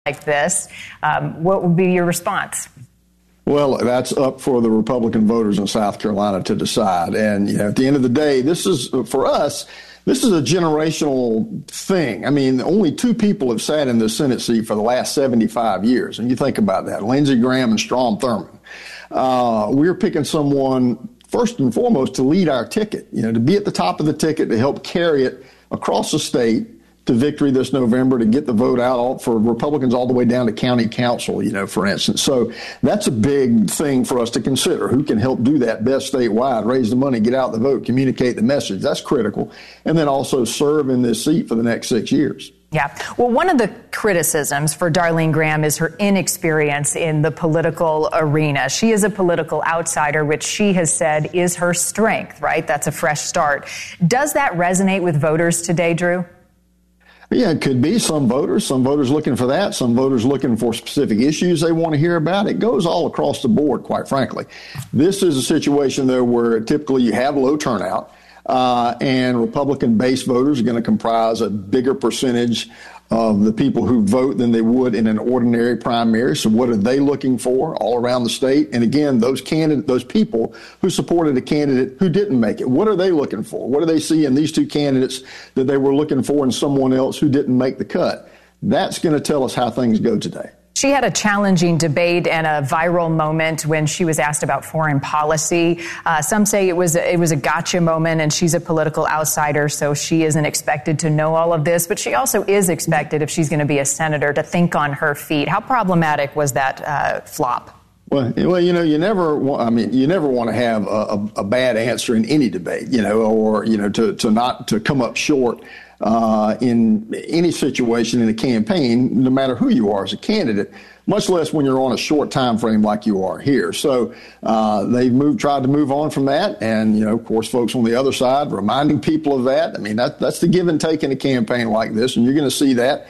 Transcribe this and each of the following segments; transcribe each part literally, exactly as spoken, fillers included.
like this. Um, what would be your response? Well, that's up for the Republican voters in South Carolina to decide. And, you know, at the end of the day, this is, for us, this is a generational thing. I mean, only two people have sat in the Senate seat for the last seventy-five years. And you think about that, Lindsey Graham and Strom Thurmond. Uh, we're picking someone, first and foremost, to lead our ticket, you know, to be at the top of the ticket, to help carry it across the state to victory this November, to get the vote out all, for Republicans all the way down to county council, you know, for instance. So that's a big thing for us to consider. Who can help do that best statewide, raise the money, get out the vote, communicate the message. That's critical. And then also serve in this seat for the next six years. Yeah. Well, one of the criticisms for Darlene Graham is her inexperience in the political arena. She is a political outsider, which she has said is her strength, right? That's a fresh start. Does that resonate with voters today, Drew? Yeah, it could be. Some voters, some voters looking for that, some voters looking for specific issues they want to hear about. It goes all across the board, quite frankly. This is a situation, though, where typically you have low turnout, uh, and Republican-based voters are going to comprise a bigger percentage of the people who vote than they would in an ordinary primary. So what are they looking for all around the state? And again, those candidate, those people who supported a candidate who didn't make it, what are they looking for? What do they see in these two candidates that they were looking for in someone else who didn't make the cut? That's going to tell us how things go today. She had a challenging debate and a viral moment when she was asked about foreign policy. Uh, some say it was it was a gotcha moment, and she's a political outsider, so she isn't expected to know all of this. But she also is expected, if she's going to be a senator, to think on her feet. How problematic was that uh, flop? Well, well, you know, you never want, I mean, you never want to have a, a, a bad answer in any debate, you know, or, you know, to, to not to come up short uh, in any situation in a campaign, no matter who you are as a candidate, much less when you're on a short time frame like you are here. So uh, they've moved, tried to move on from that. And, you know, of course, folks on the other side reminding people of that. I mean, that, that's the give and take in a campaign like this. And you're going to see that.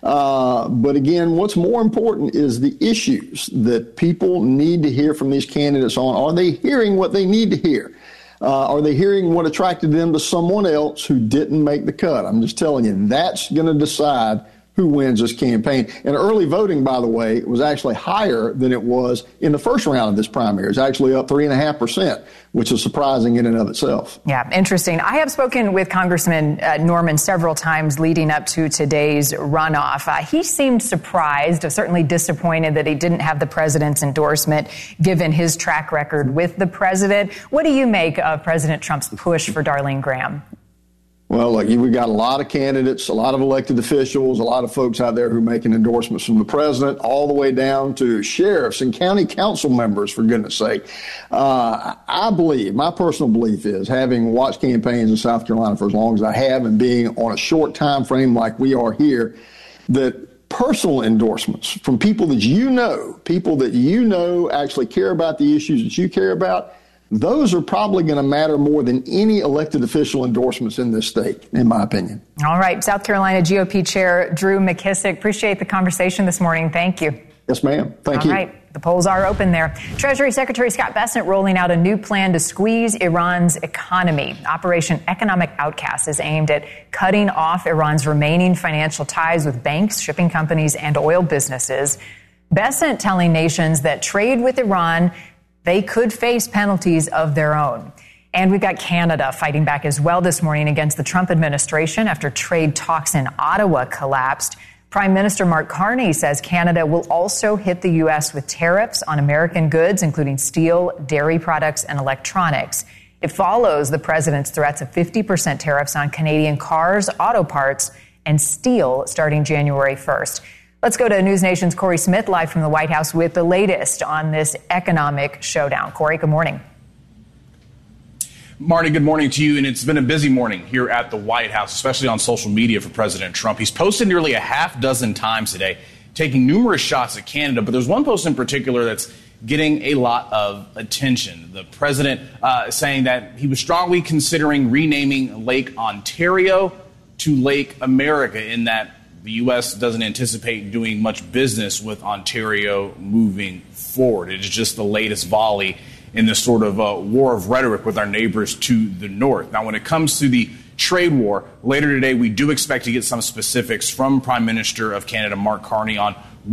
Uh, but again, what's more important is the issues that people need to hear from these candidates on. Are they hearing what they need to hear? Uh, are they hearing what attracted them to someone else who didn't make the cut? I'm just telling you, that's going to decide who wins this campaign. And early voting, by the way, was actually higher than it was in the first round of this primary. It's actually up three and a half percent, which is surprising in and of itself. Yeah, interesting. I have spoken with Congressman uh, Norman several times leading up to today's runoff. Uh, he seemed surprised, certainly disappointed that he didn't have the president's endorsement given his track record with the president. What do you make of President Trump's push for Darlene Graham? Well, look, we've got a lot of candidates, a lot of elected officials, a lot of folks out there who are making endorsements from the president, all the way down to sheriffs and county council members, for goodness sake. Uh, I believe, my personal belief is, having watched campaigns in South Carolina for as long as I have and being on a short time frame like we are here, that personal endorsements from people that you know, people that you know actually care about the issues that you care about, those are probably going to matter more than any elected official endorsements in this state, in my opinion. All right. South Carolina G O P Chair Drew McKissick, appreciate the conversation this morning. Thank you. Yes, ma'am. Thank All you. All right. The polls are open there. Treasury Secretary Scott Bessent rolling out a new plan to squeeze Iran's economy. Operation Economic Outcast is aimed at cutting off Iran's remaining financial ties with banks, shipping companies, and oil businesses. Bessent telling nations that trade with Iran, they could face penalties of their own. And we've got Canada fighting back as well this morning against the Trump administration after trade talks in Ottawa collapsed. Prime Minister Mark Carney says Canada will also hit the U S with tariffs on American goods, including steel, dairy products, and electronics. It follows the president's threats of fifty percent tariffs on Canadian cars, auto parts, and steel starting January first. Let's go to News Nation's Corey Smith live from the White House with the latest on this economic showdown. Corey, good morning. Marty, good morning to you. And it's been a busy morning here at the White House, especially on social media for President Trump. He's posted nearly a half dozen times today, taking numerous shots at Canada. But there's one post in particular that's getting a lot of attention. The president uh, saying that he was strongly considering renaming Lake Ontario to Lake America, in that the U S doesn't anticipate doing much business with Ontario moving forward. It is just the latest volley in this sort of uh, war of rhetoric with our neighbors to the north. Now, when it comes to the trade war. Later today, we do expect to get some specifics from Prime Minister of Canada, Mark Carney, on